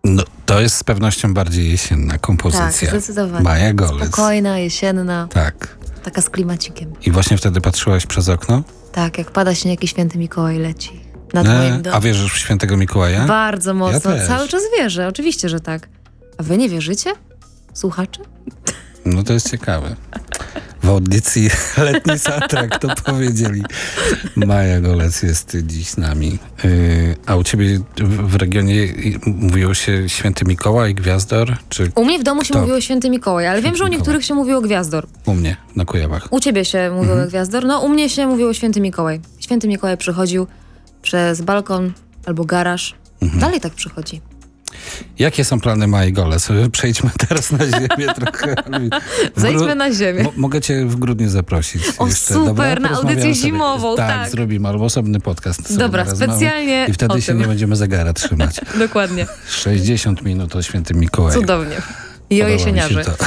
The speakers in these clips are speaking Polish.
No, to jest z pewnością bardziej jesienna kompozycja. Tak, zdecydowanie. Maja Golec. Spokojna, jesienna. Tak. Taka z klimacikiem. I właśnie wtedy patrzyłaś przez okno? Tak, jak pada śnieg i święty Mikołaj leci nad moim domem. A wierzysz w świętego Mikołaja? Bardzo mocno. Ja też. Cały czas wierzę. Oczywiście, że tak. A wy nie wierzycie? Słuchacze? No to jest ciekawe. W audycji Letni Soundtrack to powiedzieli. Maja Golec jest dziś z nami. A u ciebie w regionie mówiło się Święty Mikołaj, Gwiazdor? Czy U mnie w domu się Kto? mówiło Święty Mikołaj, ale wiem, że u Mikołaj. niektórych się mówiło Gwiazdor. u mnie na Kujawach? U ciebie się mówiło Gwiazdor, no u mnie się mówiło Święty Mikołaj. Święty Mikołaj przychodził przez balkon albo garaż. Dalej tak przychodzi. Jakie są plany Maji Golec? Przejdźmy teraz na ziemię trochę. Zejdźmy na ziemię. Mogę cię w grudniu zaprosić. O, jeszcze. super, Dobra? na Porozmawiamy audycję sobie. zimową, tak. Zrobimy, albo osobny podcast. sobie Dobra, naraz mamy. specjalnie I wtedy o się tym. nie będziemy zegara trzymać. Dokładnie. 60 minut o Świętym Mikołaju. Cudownie. I o Podoba mi się jesieniarzy. to.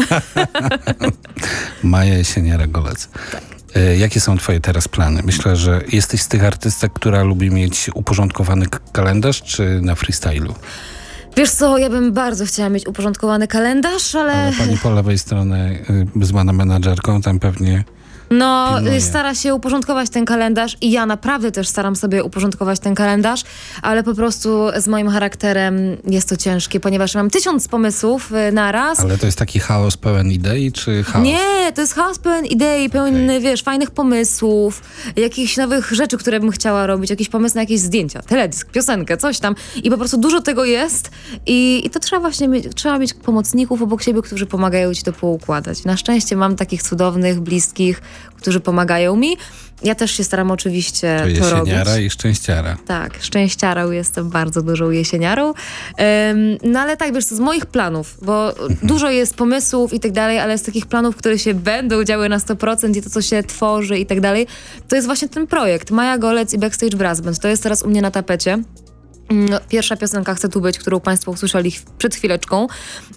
Maja Jesieniara Golec. Jakie są twoje teraz plany? Myślę, że jesteś z tych artystek, która lubi mieć uporządkowany kalendarz, czy na freestylu? Wiesz co, ja bym bardzo chciała mieć uporządkowany kalendarz, ale Pani po lewej stronie zwana menadżerką, tam pewnie... no pilnuję. stara się uporządkować ten kalendarz i ja naprawdę też staram sobie uporządkować ten kalendarz, ale po prostu z moim charakterem jest to ciężkie, ponieważ mam 1000 pomysłów naraz. Ale to jest taki chaos pełen idei, czy chaos? Nie, to jest chaos pełen idei, pełen, wiesz, fajnych pomysłów, jakichś nowych rzeczy, które bym chciała robić, jakiś pomysł na jakieś zdjęcia, teledysk, piosenkę, coś tam. I po prostu dużo tego jest i to trzeba właśnie trzeba mieć pomocników obok siebie, którzy pomagają ci to poukładać. Na szczęście mam takich cudownych, bliskich, którzy pomagają mi. Ja też się staram oczywiście to robić. Jesieniara i szczęściara. Tak, szczęściarą jestem, bardzo dużą jesieniarą. No ale tak, wiesz co, z moich planów, bo dużo jest pomysłów i tak dalej, ale z takich planów, które się będą działy na 100% i to, co się tworzy i tak dalej, to jest właśnie ten projekt. Maja Golec i Backstage Brass Band. To jest teraz u mnie na tapecie. Pierwsza piosenka Chcę tu być, którą państwo usłyszeli przed chwileczką.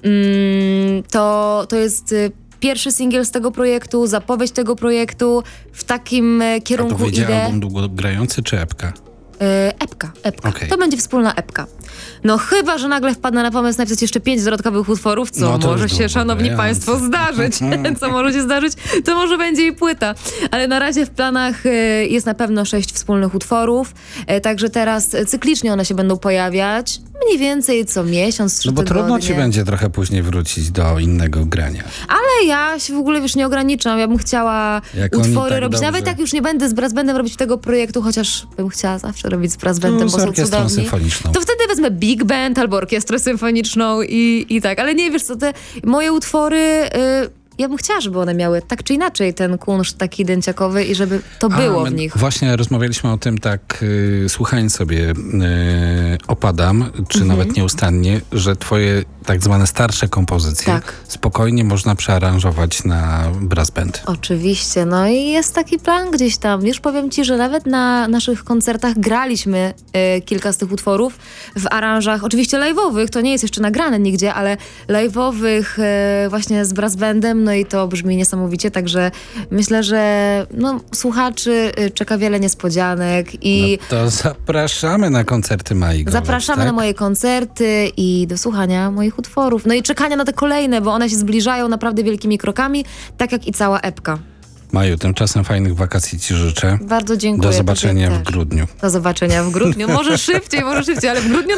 To jest pierwszy singiel z tego projektu, zapowiedź tego projektu. W takim A to kierunku wyjdzie idę. album długogrający, czy epka? Epka. Okej. To będzie wspólna epka. No chyba, że nagle wpadnę na pomysł napisać jeszcze 5 dodatkowych utworów, co No to może już się, długo szanowni grające. państwo, zdarzyć. Co może się zdarzyć, to może będzie i płyta. Ale na razie w planach jest na pewno 6 wspólnych utworów, także teraz cyklicznie one się będą pojawiać. Mniej więcej co miesiąc, 3 No bo trudno tygodnie. ci będzie trochę później wrócić do innego grania. Ale ja się w ogóle, wiesz, nie ograniczam. Ja bym chciała Jak oni utwory tak robić. dobrze. Nawet jak już nie będę z brass bandem robić tego projektu, chociaż bym chciała zawsze robić z brass bandem, No, z bo są orkiestrą cudowni. symfoniczną. To wtedy wezmę big band albo orkiestrę symfoniczną i tak. Ale nie, wiesz co, te moje utwory... ja bym chciała, żeby one miały tak czy inaczej ten kunszt taki dęciakowy i żeby to było w nich. Właśnie rozmawialiśmy o tym tak, słuchając sobie Opadam, czy nawet nieustannie, że twoje tak zwane starsze kompozycje Tak. spokojnie można przearanżować na brass band. Oczywiście, no i jest taki plan gdzieś tam. Już powiem ci, że nawet na naszych koncertach graliśmy kilka z tych utworów w aranżach, oczywiście live'owych, to nie jest jeszcze nagrane nigdzie, ale live'owych właśnie z brass bandem, no i to brzmi niesamowicie, także myślę, że no, słuchaczy czeka wiele niespodzianek i No to zapraszamy na koncerty Mai Golec, zapraszamy tak? na moje koncerty i do słuchania moich utworów. No i czekania na te kolejne, bo one się zbliżają naprawdę wielkimi krokami, tak jak i cała epka. Maju, tymczasem fajnych wakacji ci życzę. Bardzo dziękuję. Do zobaczenia Tobie w też. grudniu. Do zobaczenia w grudniu. Może szybciej, ale w grudniu